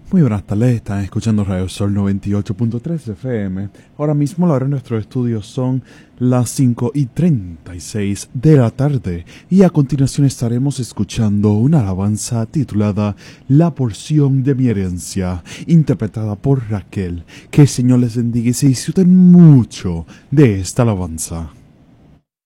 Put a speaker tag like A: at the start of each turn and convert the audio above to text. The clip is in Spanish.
A: Muy buenas tardes, están escuchando Radio Sol 98.3 FM. Ahora mismo la hora en nuestros estudios son las 5:36 de la tarde y a continuación estaremos escuchando una alabanza titulada La porción de mi herencia, interpretada por Raquel. Que el Señor les bendiga y se disfruten mucho de esta alabanza.